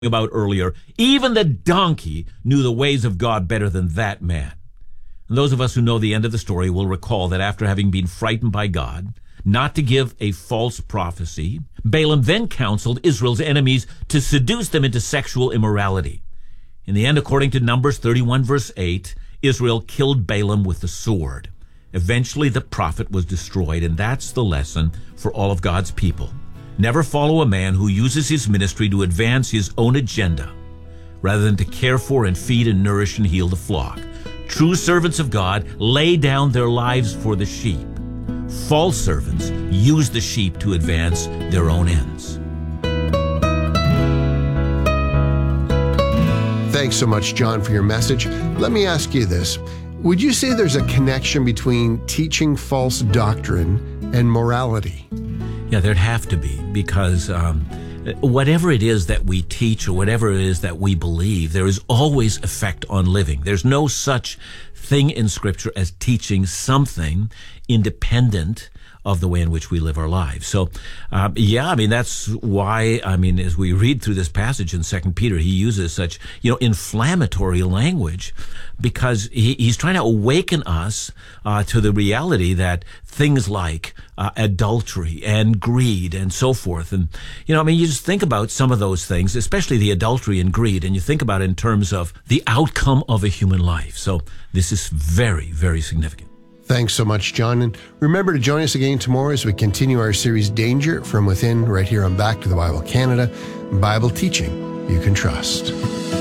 about earlier, even the donkey knew the ways of God better than that man. And those of us who know the end of the story will recall that after having been frightened by God not to give a false prophecy, Balaam then counseled Israel's enemies to seduce them into sexual immorality. In the end, according to Numbers 31 verse 8, Israel killed Balaam with the sword. Eventually, the prophet was destroyed, and that's the lesson for all of God's people. Never follow a man who uses his ministry to advance his own agenda, rather than to care for and feed and nourish and heal the flock. True servants of God lay down their lives for the sheep. False servants use the sheep to advance their own ends. Thanks so much, John, for your message. Let me ask you this. Would you say there's a connection between teaching false doctrine and morality? Yeah, there'd have to be, because whatever it is that we teach or whatever it is that we believe, there is always effect on living. There's no such thing in Scripture as teaching something independent of the way in which we live our lives. So, that's why, as we read through this passage in 2 Peter, he uses such, inflammatory language, because he's trying to awaken us to the reality that things like adultery and greed and so forth. And, you just think about some of those things, especially the adultery and greed, and you think about it in terms of the outcome of a human life. So this is very, very significant. Thanks so much, John. And remember to join us again tomorrow as we continue our series, Danger from Within, right here on Back to the Bible Canada, Bible teaching you can trust.